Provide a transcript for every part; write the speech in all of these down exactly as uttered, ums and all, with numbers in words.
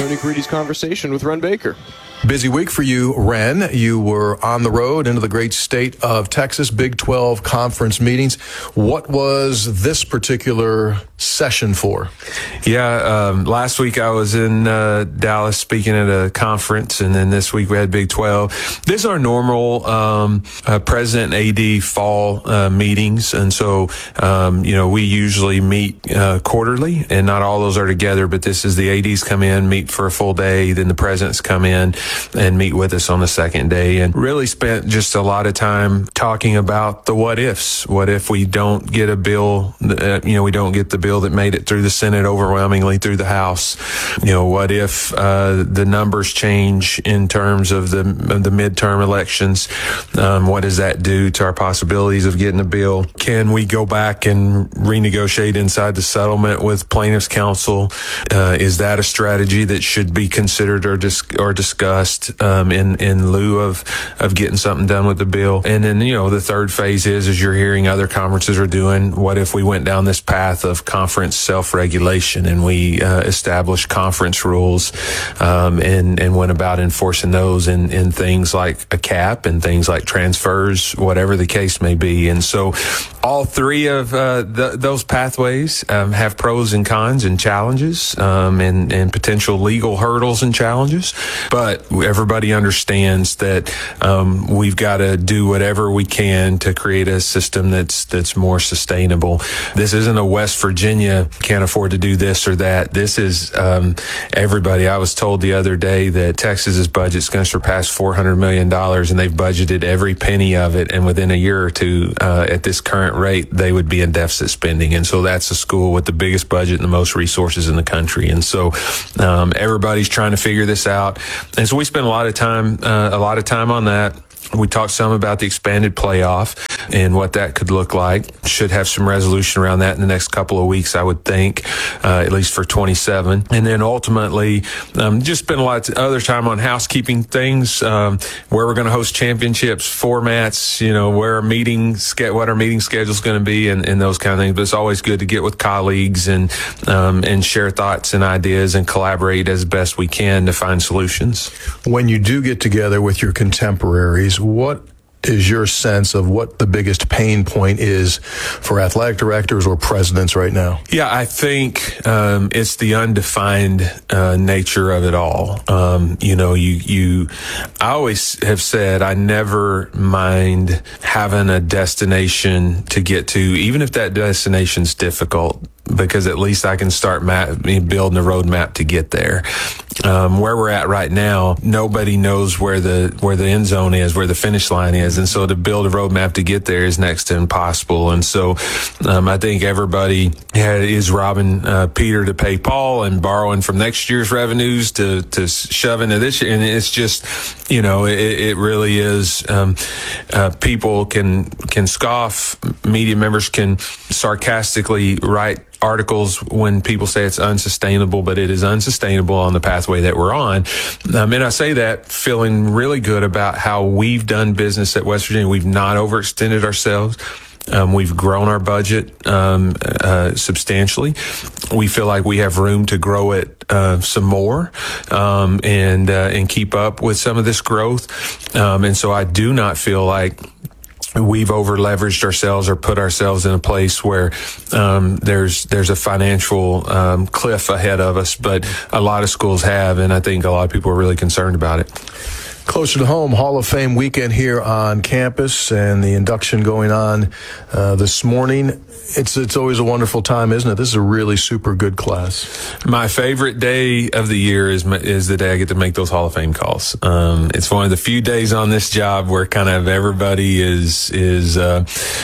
Tony Caridi's conversation with Ren Baker. Busy week for you, Ren. You were on the road into the great state of Texas, Big twelve conference meetings. What was this particular session for? Yeah, um, last week I was in uh, Dallas speaking at a conference, and then this week we had Big twelve. These are normal um, uh, President and A D fall uh, meetings, and so, um, you know, we usually meet uh, quarterly, and not all those are together, but this is the A Ds come in, meet for a full day, then the presidents come in and meet with us on the second day, and really spent just a lot of time talking about the what ifs. What if we don't get a bill, uh, you know, we don't get the bill that made it through the Senate overwhelmingly through the House? You know, what if uh, the numbers change in terms of the of the midterm elections? Um, what does that do to our possibilities of getting a bill? Can we go back and renegotiate inside the settlement with plaintiffs' counsel? Uh, is that a strategy that should be considered or dis- or discussed? Um, in, in lieu of, of getting something done with the bill? And then, you know, the third phase is, as you're hearing other conferences are doing, what if we went down this path of conference self-regulation and we uh, established conference rules um, and, and went about enforcing those in, in things like a cap and things like transfers, whatever the case may be. And so all three of uh, the, those pathways um, have pros and cons and challenges um, and, and potential legal hurdles and challenges. But everybody understands that um, we've got to do whatever we can to create a system that's that's more sustainable. This isn't a West Virginia can't afford to do this or that. This is um, everybody. I was told the other day that Texas's budget is going to surpass four hundred million dollars, and they've budgeted every penny of it. And within a year or two, uh, at this current rate, they would be in deficit spending. And so that's a school with the biggest budget and the most resources in the country. And so um, everybody's trying to figure this out. And so we spent a lot of time, uh, a lot of time on that. We talked some about the expanded playoff and what that could look like. Should have some resolution around that in the next couple of weeks, I would think, uh, at least for twenty-seven. And then ultimately, um, just spend a lot of other time on housekeeping things, um, where we're going to host championships, formats, you know, where our meeting, what our meeting schedule is going to be, and, and those kind of things. But it's always good to get with colleagues and um, and share thoughts and ideas and collaborate as best we can to find solutions. When you do get together with your contemporaries, what is your sense of what the biggest pain point is for athletic directors or presidents right now? Yeah, I think um, it's the undefined uh, nature of it all. Um, you know, you, you, I always have said I never mind having a destination to get to, even if that destination's difficult, because at least I can start map, building a roadmap to get there. Um, where we're at right now, nobody knows where the where the end zone is, where the finish line is, and so to build a roadmap to get there is next to impossible. And so, um, I think everybody is robbing uh, Peter to pay Paul and borrowing from next year's revenues to to shove into this year, and it's just, you know, it, it really is. Um, uh, people can can scoff, media members can sarcastically write articles when people say it's unsustainable, but it is unsustainable on the pathway that we're on. Um, and I say that feeling really good about how we've done business at West Virginia. We've not overextended ourselves. Um, we've grown our budget um, uh, substantially. We feel like we have room to grow it uh, some more um, and uh, and keep up with some of this growth. Um, and so I do not feel like we've over leveraged ourselves or put ourselves in a place where um, there's there's a financial um, cliff ahead of us, but a lot of schools have, and I think a lot of people are really concerned about it. Closer to home, Hall of Fame weekend here on campus, and the induction going on uh, this morning. It's it's always a wonderful time, isn't it? This is a really super good class. My favorite day of the year is is the day I get to make those Hall of Fame calls. Um, it's one of the few days on this job where kind of everybody is is uh,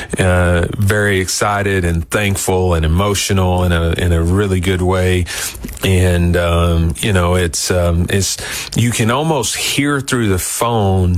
uh, very excited and thankful and emotional in a in a really good way. And um, you know, it's um, it's you can almost hear through the phone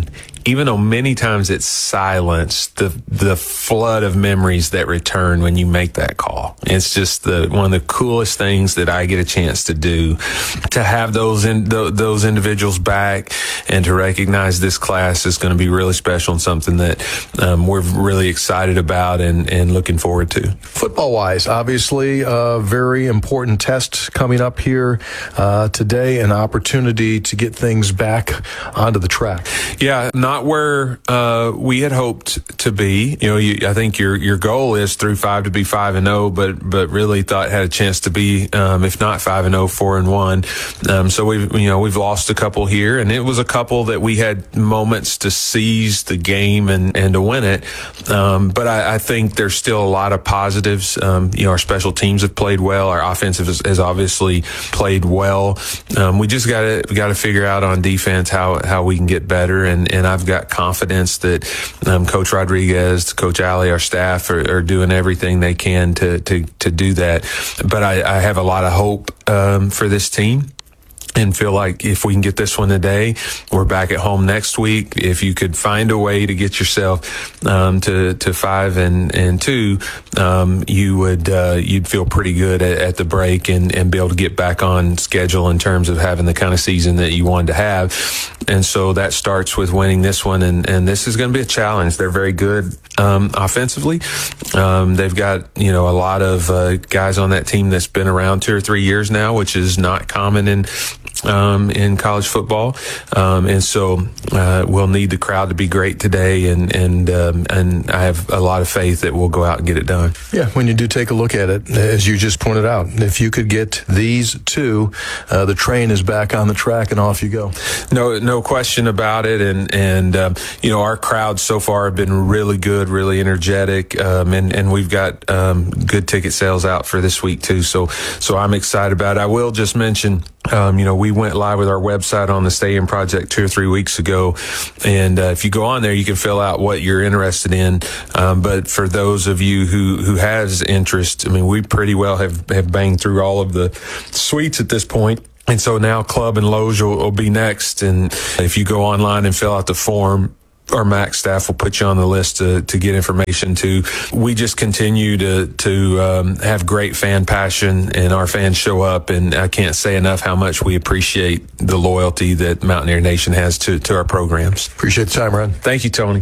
even though many times it's silence, the the flood of memories that return when you make that call. It's just the one of the coolest things that I get a chance to do, to have those in, th- those individuals back and to recognize this class is going to be really special and something that um, we're really excited about and, and looking forward to. Football-wise, obviously, a very important test coming up here uh, today, an opportunity to get things back onto the track. Yeah, not where uh, we had hoped to be. You know, you, I think your your goal is through five to be five and zero, but but really thought had a chance to be, um, if not five and zero, four and one. Um, so we've you know we've lost a couple here, and it was a couple that we had moments to seize the game and and to win it. Um, but I, I think there's still a lot of positives. Um, you know, our special teams have played well. Our offensive has, has obviously played well. Um, we just got to we got to figure out on defense how how we can get better. And and I've got confidence that um, Coach Rodriguez, Coach Alley, our staff are, are doing everything they can to to to do that. But I, I have a lot of hope um, for this team, and feel like if we can get this one today, we're back at home next week. If you could find a way to get yourself um, to to five and and two, um, you would uh, you'd feel pretty good at, at the break and and be able to get back on schedule in terms of having the kind of season that you wanted to have. And so that starts with winning this one, and and this is going to be a challenge. They're very good um, offensively. Um, they've got you know a lot of uh, guys on that team that's been around two or three years now, which is not common in. Um, in college football, um, and so uh, we'll need the crowd to be great today, and and um, and I have a lot of faith that we'll go out and get it done. Yeah, when you do take a look at it, as you just pointed out, if you could get these two, uh, the train is back on the track and off you go. No, no question about it, and and um, you know our crowds so far have been really good, really energetic, um, and and we've got um, good ticket sales out for this week too. So so I'm excited about it. I will just mention. Um, you know, we went live with our website on the Stadium Project two or three weeks ago. And uh, if you go on there, you can fill out what you're interested in. Um, but for those of you who, who has interest, I mean, we pretty well have, have banged through all of the suites at this point. And so now Club and Loge will, will be next. And if you go online and fill out the form, our MAC staff will put you on the list to, to get information to. We just continue to to um, have great fan passion, and our fans show up, and I can't say enough how much we appreciate the loyalty that Mountaineer Nation has to, to our programs. Appreciate the time, Ren. Thank you, Tony.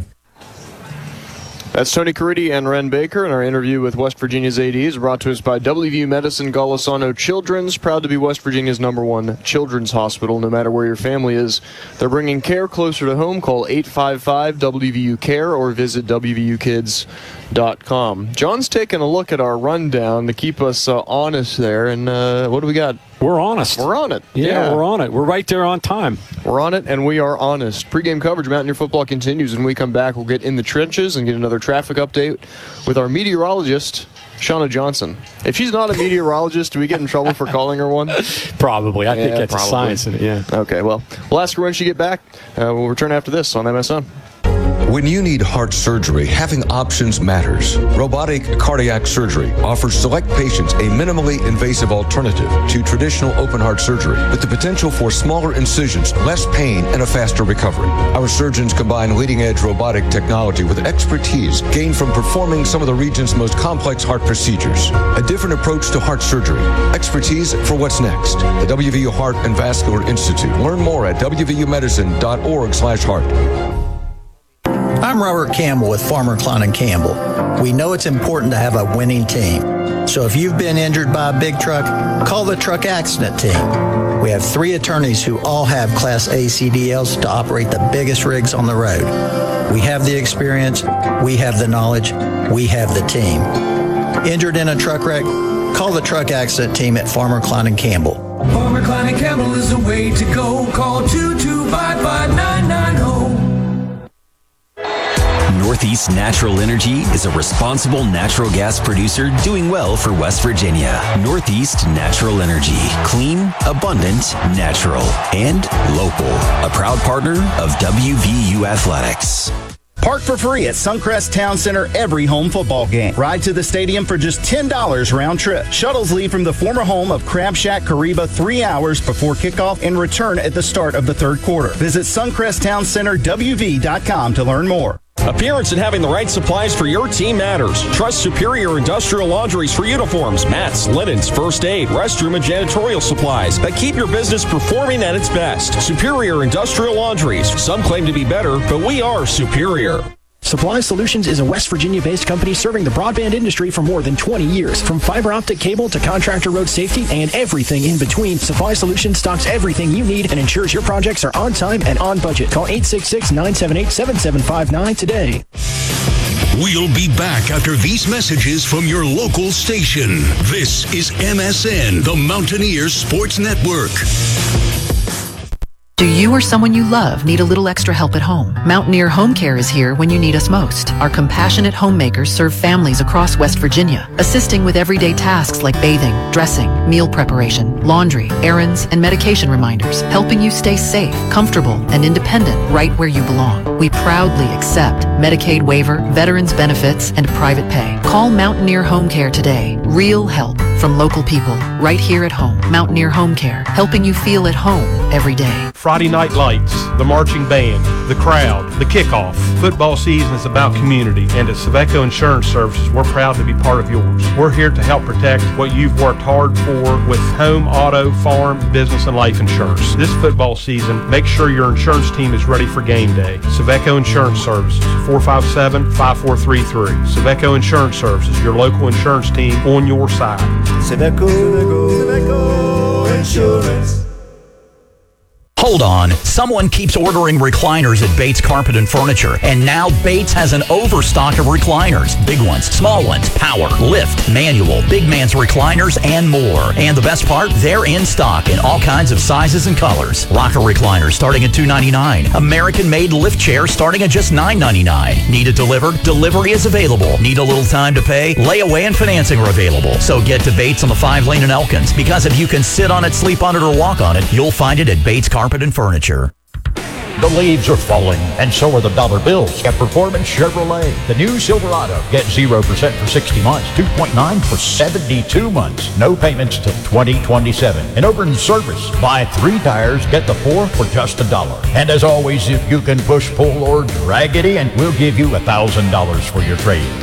That's Tony Caridi and Ren Baker, and our interview with West Virginia's A D is brought to us by W V U Medicine Golisano Children's, proud to be West Virginia's number one children's hospital. No matter where your family is, they're bringing care closer to home. Call eight five five W V U care or visit W V U kids dot com. John's taking a look at our rundown to keep us uh, honest there, and uh, what do we got? We're honest. We're on it. Yeah, yeah, we're on it. We're right there on time. We're on it, and we are honest. Pre-game coverage, Mountaineer football continues. When we come back, we'll get in the trenches and get another traffic update with our meteorologist, Shauna Johnson. If she's not a meteorologist, do we get in trouble for calling her one? Probably. I yeah, think that's probably. a science in it, yeah. Okay, well, we'll ask her when she get back. Uh, we'll return after this on M S N. When you need heart surgery, having options matters. Robotic cardiac surgery offers select patients a minimally invasive alternative to traditional open heart surgery with the potential for smaller incisions, less pain, and a faster recovery. Our surgeons combine leading-edge robotic technology with expertise gained from performing some of the region's most complex heart procedures. A different approach to heart surgery. Expertise for what's next. The W V U Heart and Vascular Institute. Learn more at w v u medicine dot org slash heart. I'm Robert Campbell with Farmer Klein and Campbell. We know it's important to have a winning team. So if you've been injured by a big truck, call the truck accident team. We have three attorneys who all have Class A C D Ls to operate the biggest rigs on the road. We have the experience, we have the knowledge, we have the team. Injured in a truck wreck? Call the truck accident team at Farmer Klein and Campbell. Farmer Klein and Campbell is the way to go. Call two two five five nine nine zero. Northeast Natural Energy is a responsible natural gas producer doing well for West Virginia. Northeast Natural Energy. Clean, abundant, natural, and local. A proud partner of W V U Athletics. Park for free at Suncrest Town Center every home football game. Ride to the stadium for just ten dollars round trip. Shuttles leave from the former home of Crab Shack Kariba three hours before kickoff and return at the start of the third quarter. Visit Suncrest Town Center W V dot com to learn more. Appearance and having the right supplies for your team matters. Trust Superior Industrial Laundries for uniforms, mats, linens, first aid, restroom, and janitorial supplies that keep your business performing at its best. Superior Industrial Laundries. Some claim to be better, but we are superior. Supply Solutions is a West Virginia-based company serving the broadband industry for more than twenty years. From fiber optic cable to contractor road safety and everything in between, Supply Solutions stocks everything you need and ensures your projects are on time and on budget. Call eight six six, nine seven eight, seven seven five nine today. We'll be back after these messages from your local station. This is M S N, the Mountaineers Sports Network. Do you or someone you love need a little extra help at home? Mountaineer Home Care is here when you need us most. Our compassionate homemakers serve families across West Virginia, assisting with everyday tasks like bathing, dressing, meal preparation, laundry, errands, and medication reminders, helping you stay safe, comfortable, and independent right where you belong. We proudly accept Medicaid waiver, veterans benefits, and private pay. Call Mountaineer Home Care today. Real help from local people right here at home. Mountaineer Home Care, helping you feel at home every day. Friday Night Lights, the marching band, the crowd, the kickoff. Football season is about community, and at Saveco Insurance Services, we're proud to be part of yours. We're here to help protect what you've worked hard for with home, auto, farm, business, and life insurance. This football season, make sure your insurance team is ready for game day. Saveco Insurance Services, four five seven, five four three three. Saveco Insurance Services, your local insurance team on your side. Saveco, Saveco Insurance. Hold on. Someone keeps ordering recliners at Bates Carpet and Furniture, and now Bates has an overstock of recliners. Big ones, small ones, power, lift, manual, big man's recliners, and more. And the best part, they're in stock in all kinds of sizes and colors. Rocker recliners starting at two ninety-nine. American-made lift chairs starting at just nine ninety-nine. Need it delivered? Delivery is available. Need a little time to pay? Layaway and financing are available. So get to Bates on the five lane in Elkins, because if you can sit on it, sleep on it, or walk on it, you'll find it at Bates Carpet and Furniture. The leaves are falling, and so are the dollar bills. At Performance Chevrolet, the new Silverado. Get zero percent for sixty months, two point nine for seventy-two months. No payments till twenty twenty-seven. And over in service, buy three tires, get the four for just a dollar. And as always, if you can push, pull, or drag it in, we'll give you one thousand dollars for your trade.